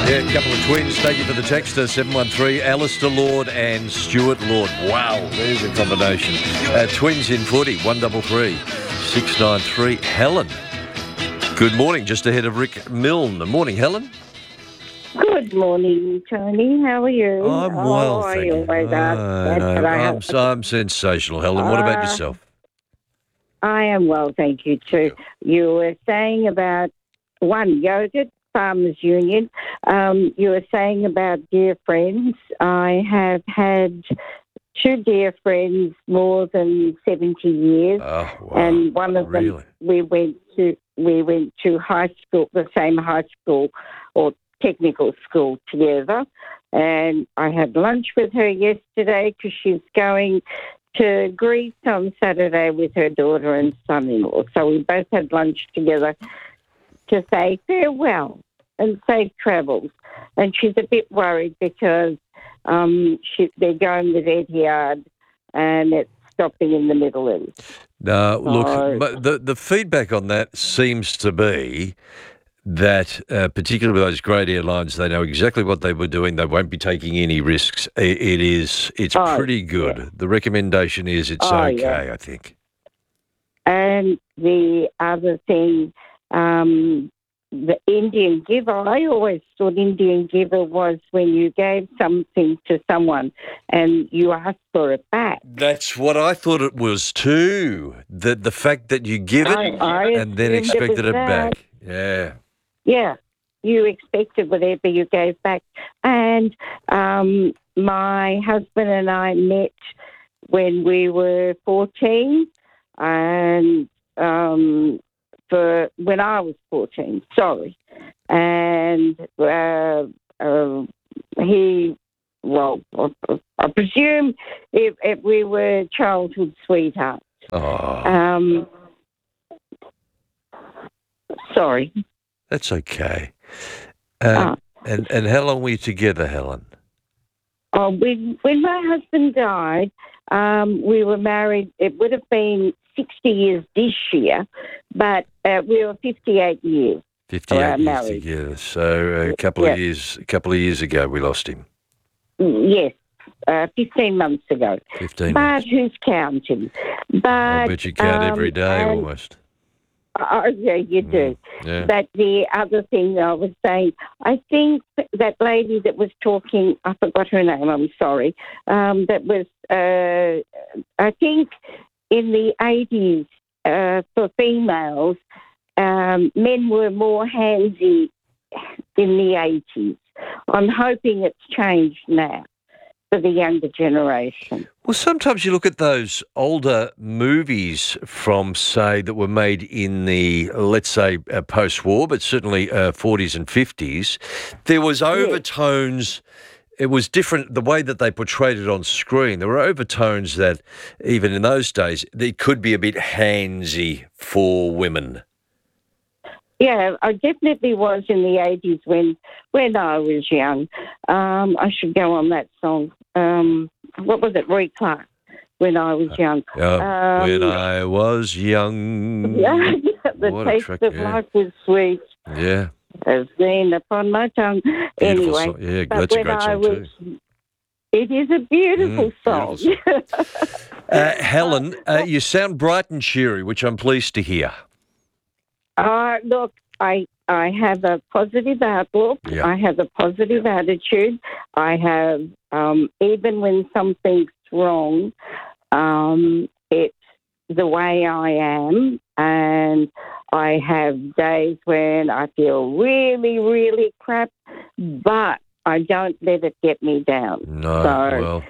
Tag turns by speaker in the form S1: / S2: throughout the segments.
S1: Yeah, a couple of twins. Thank you for the text. 713, Alistair Lord and Stuart Lord. Wow, there's a combination. Twins in footy, 133 693. Helen. Good morning, just ahead of Rick Milne. Morning, Helen.
S2: Good morning, Tony. How are you?
S1: I'm well, thank you. I'm sensational, Helen. What about yourself?
S2: I am well, thank you, too. You were saying about one, yogurt, Farmers Union. You were saying about dear friends. I have had two dear friends more than 70 years.
S1: Oh, wow.
S2: And one of them, we went to high school, the same high school or technical school together. And I had lunch with her yesterday because she's going to Greece on Saturday with her daughter and son-in-law. So we both had lunch together to say farewell and safe travels. And she's a bit worried because they're going with Etihad and it's stopping in the Middle East.
S1: No, look, the feedback on that seems to be that particularly with those great airlines, they know exactly what they were doing. They won't be taking any risks. It's pretty good. Yeah. The recommendation is it's okay, yeah. I think.
S2: And the other thing, the Indian giver, I always thought Indian giver was when you gave something to someone and you asked for it back.
S1: That's what I thought it was too. The fact that you give it and then expected it back. Yeah.
S2: Yeah, you expected whatever you gave back. And my husband and I met when we were 14 and when I was 14, sorry. And I presume if we were childhood sweethearts.
S1: Oh.
S2: Sorry.
S1: That's okay. And how long were you together, Helen?
S2: Oh, when my husband died, we were married. It would have been 60 years this year, but we were 58 years.
S1: 58 years together. So a couple of years ago, we lost him.
S2: Yes, 15 months ago.
S1: 15
S2: but
S1: months.
S2: Who's counting? But
S1: I bet you count every day almost.
S2: Yeah, you do.
S1: Yeah.
S2: But the other thing I was saying, I think that lady that was talking, I forgot her name, I'm sorry, that was, I think in the 80s, for females, men were more handsy in the 80s. I'm hoping it's changed now for the younger generation.
S1: Well, sometimes you look at those older movies from, say, that were made in the, let's say, post-war, but certainly 40s and 50s. There was overtones. It was different, the way that they portrayed it on screen. There were overtones that, even in those days, they could be a bit handsy for women.
S2: Yeah, I definitely was in the 80s when I was young. I should go on that song. What was it, Roy Clark, When I Was Young?
S1: When I was young.
S2: Yeah, the taste of life was sweet.
S1: Yeah.
S2: Has been upon my tongue.
S1: Beautiful
S2: anyway,
S1: song. Yeah, that's a great song too.
S2: It is a beautiful song.
S1: Beautiful song. Helen, you sound bright and cheery, which I'm pleased to hear.
S2: Look, I have a positive outlook.
S1: Yeah.
S2: I have a positive attitude. I have, even when something's wrong, it's the way I am. And I have days when I feel really, really crap, but I don't let it get me down.
S1: No,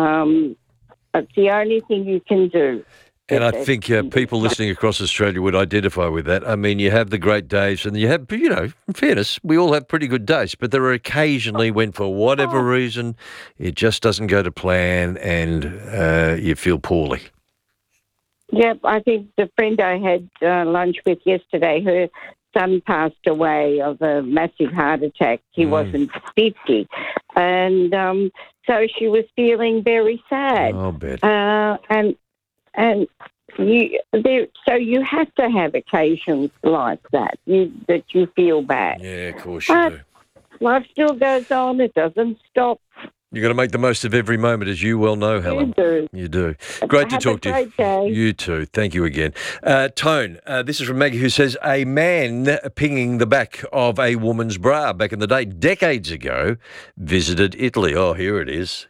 S2: it's the only thing you can do.
S1: And I think people listening across Australia would identify with that. I mean, you have the great days and you have, in fairness, we all have pretty good days, but there are occasionally when, for whatever reason, it just doesn't go to plan and you feel poorly.
S2: Yep, I think the friend I had lunch with yesterday, her son passed away of a massive heart attack. He wasn't 50. And so she was feeling very sad.
S1: I'll bet.
S2: And so you have to have occasions like that, that you feel bad.
S1: Yeah, of course you do.
S2: life still goes on. It doesn't stop.
S1: You've got to make the most of every moment, as you well know, Helen. You do. Great to talk to you.
S2: Have a great day.
S1: You too. Thank you again. Tone, this is from Maggie, who says, a man pinging the back of a woman's bra back in the day, decades ago, visited Italy. Oh, here it is.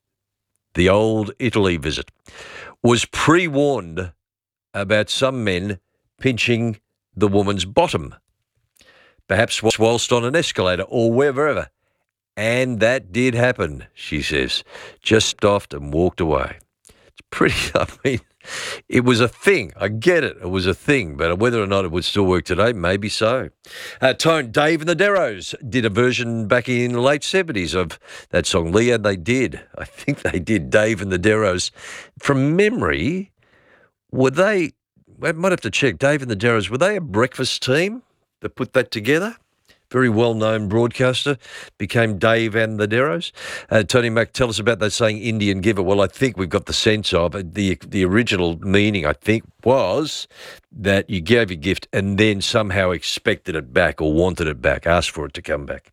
S1: The old Italy visit. Was pre-warned about some men pinching the woman's bottom, perhaps whilst on an escalator or wherever. And that did happen, she says. Just stopped and walked away. It's pretty, I mean, it was a thing. I get it. It was a thing. But whether or not it would still work today, maybe so. Tone, Dave and the Darrows did a version back in the late 70s of that song. Leah, they did. I think they did. Dave and the Darrows. From memory, were they, I might have to check, Dave and the Darrows, were they a breakfast team that put that together? Very well-known broadcaster, became Dave and the Darrows. Tony Mack, tell us about that saying Indian giver. Well, I think we've got the sense of it. The original meaning, I think, was that you gave a gift and then somehow expected it back or wanted it back, asked for it to come back.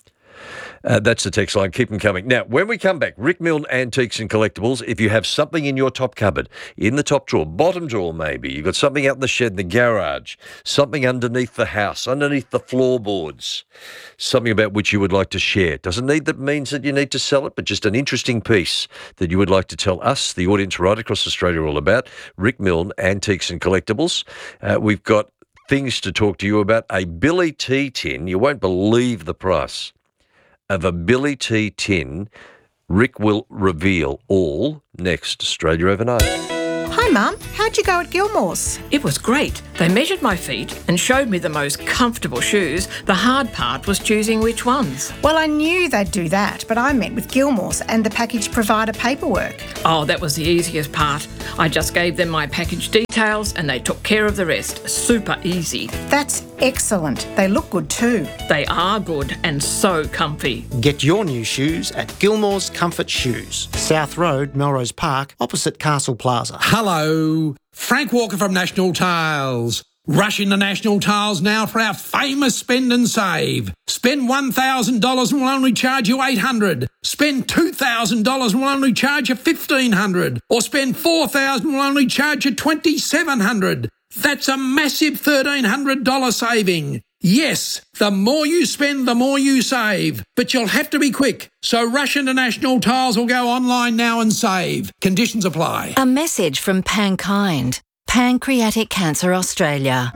S1: That's the text line. Keep them coming. Now, when we come back, Rick Milne Antiques and Collectibles, if you have something in your top cupboard, in the top drawer, bottom drawer maybe, you've got something out in the shed, in the garage, something underneath the house, underneath the floorboards, something about which you would like to share. Doesn't need that means that you need to sell it, but just an interesting piece that you would like to tell us, the audience right across Australia, all about. Rick Milne Antiques and Collectibles. We've got things to talk to you about. A Billy T tin, you won't believe the price of a Billy T tin. Rick will reveal all next. Australia Overnight.
S3: Hi, Mum. How'd you go at Gilmore's?
S4: It was great. They measured my feet and showed me the most comfortable shoes. The hard part was choosing which ones.
S3: Well, I knew they'd do that, but I met with Gilmore's and the package provider paperwork.
S4: Oh, that was the easiest part. I just gave them my package details and they took care of the rest. Super easy.
S3: That's excellent. They look good too.
S4: They are good and so comfy.
S5: Get your new shoes at Gilmore's Comfort Shoes, South Road, Melrose Park, opposite Castle Plaza.
S6: Hello, Frank Walker from National Tiles. Rush into National Tiles now for our famous spend and save. Spend $1,000 and we'll only charge you $800. Spend $2,000 and we'll only charge you $1,500. Or spend $4,000 and we'll only charge you $2,700. That's a massive $1,300 saving. Yes, the more you spend, the more you save. But you'll have to be quick. So rush into National Tiles or go online now and save. Conditions apply.
S7: A message from Pankind, Pancreatic Cancer Australia.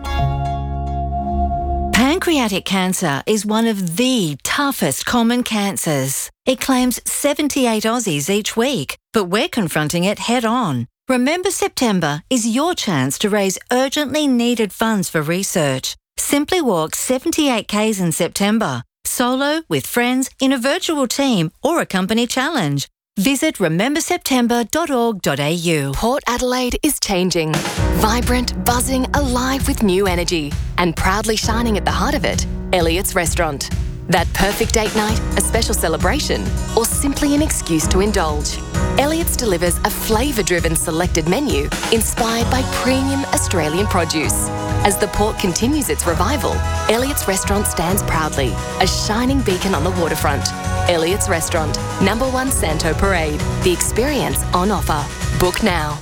S7: Pancreatic cancer is one of the toughest common cancers. It claims 78 Aussies each week, but we're confronting it head on. Remember September is your chance to raise urgently needed funds for research. Simply walk 78 Ks in September, solo, with friends, in a virtual team or a company challenge. Visit rememberseptember.org.au.
S8: Port Adelaide is changing. Vibrant, buzzing, alive with new energy. And proudly shining at the heart of it, Elliott's Restaurant. That perfect date night, a special celebration, or simply an excuse to indulge. Elliott's delivers a flavour-driven selected menu inspired by premium Australian produce. As the port continues its revival, Elliott's Restaurant stands proudly, a shining beacon on the waterfront. Elliott's Restaurant, number 1 Santo Parade. The experience on offer. Book now.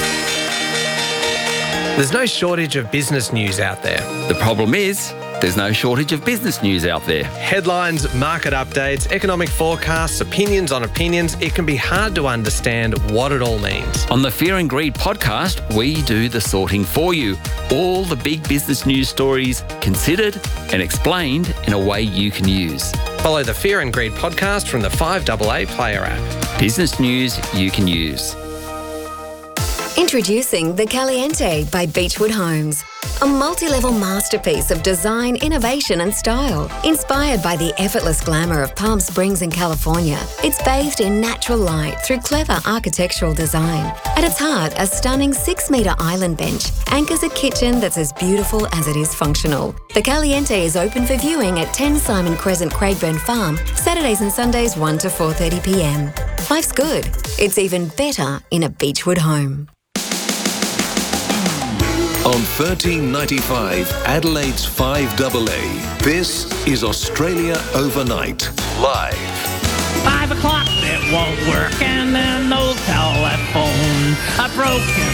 S9: There's no shortage of business news out there.
S10: The problem is, there's no shortage of business news out there.
S9: Headlines, market updates, economic forecasts, opinions on opinions. It can be hard to understand what it all means.
S10: On the Fear and Greed podcast, we do the sorting for you. All the big business news stories considered and explained in a way you can use.
S9: Follow the Fear and Greed podcast from the 5AA Player app.
S10: Business news you can use.
S11: Introducing The Caliente by Beechwood Homes. A multi-level masterpiece of design, innovation and style. Inspired by the effortless glamour of Palm Springs in California, it's bathed in natural light through clever architectural design. At its heart, a stunning 6-metre island bench anchors a kitchen that's as beautiful as it is functional. The Caliente is open for viewing at 10 Simon Crescent, Craigburn Farm, Saturdays and Sundays 1 to 4:30 p.m. Life's good. It's even better in a Beechwood home.
S12: on 1395 Adelaide's 5AA. This is Australia Overnight, live.
S13: 5 o'clock, it won't work, and then no telephone. A broken